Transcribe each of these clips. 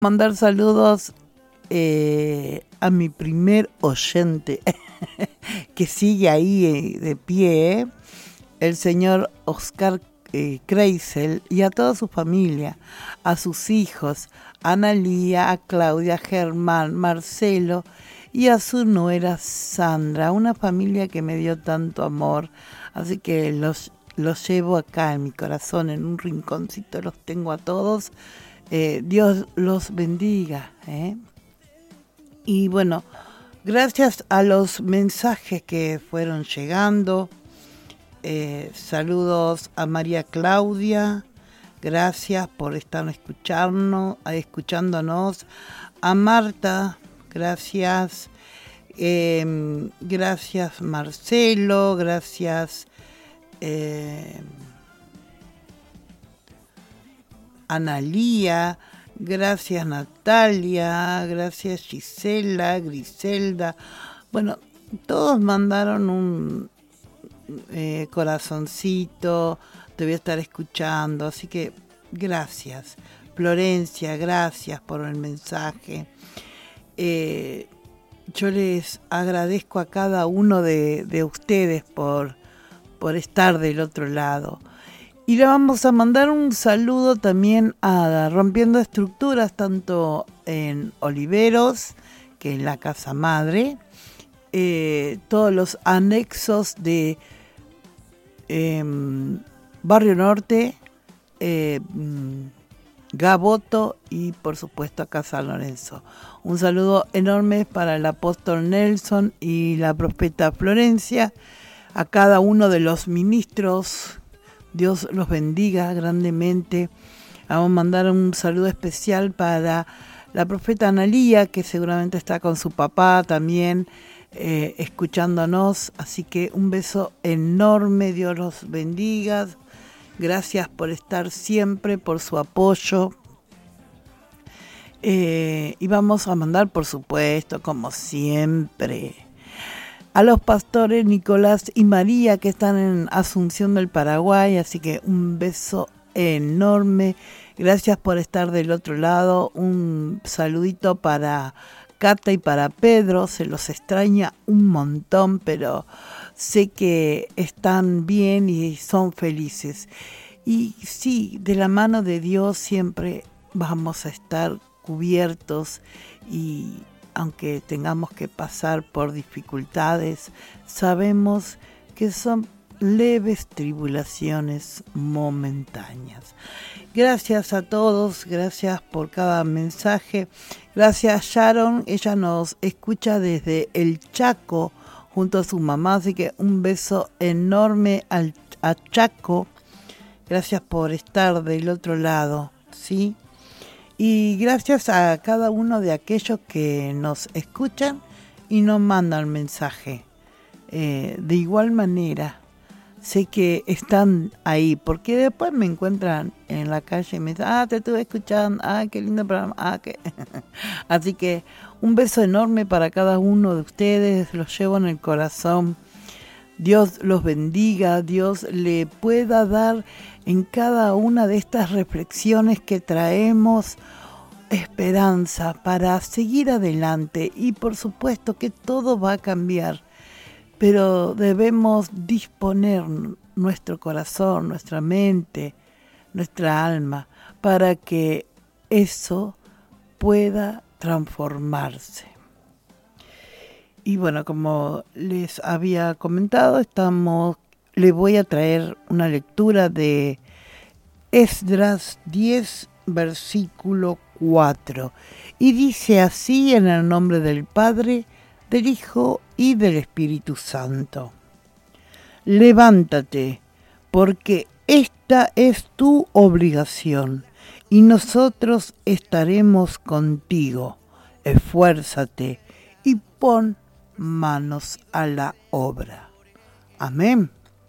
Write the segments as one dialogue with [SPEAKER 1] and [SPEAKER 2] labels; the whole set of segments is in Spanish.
[SPEAKER 1] Mandar saludos a mi primer oyente que sigue ahí de pie, el señor Oscar Kreisel, y a toda su familia, a sus hijos, a Analía, a Claudia, a Germán, Marcelo y a su nuera Sandra, una familia que me dio tanto amor, así que los llevo acá en mi corazón, en un rinconcito los tengo a todos. Dios los bendiga. Y bueno, gracias a los mensajes que fueron llegando. Saludos a María Claudia. Gracias por estar escuchándonos. A Marta, gracias. Gracias Marcelo, gracias Analía, gracias Natalia, gracias Gisela, Griselda. Bueno, todos mandaron un corazoncito, te voy a estar escuchando, así que gracias. Florencia, gracias por el mensaje. Yo les agradezco a cada uno de ustedes por estar del otro lado. Y le vamos a mandar un saludo también a Rompiendo Estructuras, tanto en Oliveros, que es la casa madre, todos los anexos de Barrio Norte, Gaboto y por supuesto acá San Lorenzo. Un saludo enorme para el apóstol Nelson y la profeta Florencia, a cada uno de los ministros. Dios los bendiga grandemente. Vamos a mandar un saludo especial para la profeta Analía, que seguramente está con su papá también escuchándonos. Así que un beso enorme, Dios los bendiga. Gracias por estar siempre, por su apoyo. Y vamos a mandar, por supuesto, como siempre, a los pastores Nicolás y María, que están en Asunción del Paraguay. Así que un beso enorme. Gracias por estar del otro lado. Un saludito para Cata y para Pedro. Se los extraña un montón, pero sé que están bien y son felices. Y sí, de la mano de Dios siempre vamos a estar cubiertos, y aunque tengamos que pasar por dificultades, sabemos que son leves tribulaciones momentáneas. Gracias a todos, gracias por cada mensaje. Gracias Sharon, ella nos escucha desde el Chaco junto a su mamá, así que un beso enorme a Chaco. Gracias por estar del otro lado, ¿sí? Y gracias a cada uno de aquellos que nos escuchan y nos mandan mensaje. De igual manera, sé que están ahí, porque después me encuentran en la calle y me dicen, te estuve escuchando, qué lindo programa, Así que un beso enorme para cada uno de ustedes, los llevo en el corazón. Dios los bendiga, Dios le pueda dar en cada una de estas reflexiones que traemos esperanza para seguir adelante, y por supuesto que todo va a cambiar, pero debemos disponer nuestro corazón, nuestra mente, nuestra alma para que eso pueda transformarse. Y bueno, como les había comentado, les voy a traer una lectura de Esdras 10, versículo 4. Y dice así: en el nombre del Padre, del Hijo y del Espíritu Santo. Levántate, porque esta es tu obligación, y nosotros estaremos contigo. Esfuérzate y pon manos a la obra. Amén.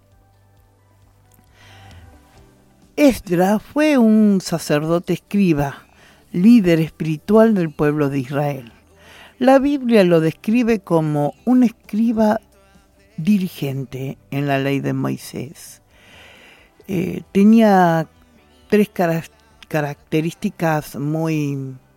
[SPEAKER 1] Esdras fue un sacerdote escriba, líder espiritual del pueblo de Israel. La Biblia lo describe como un escriba dirigente en la ley de Moisés. Tenía tres características muy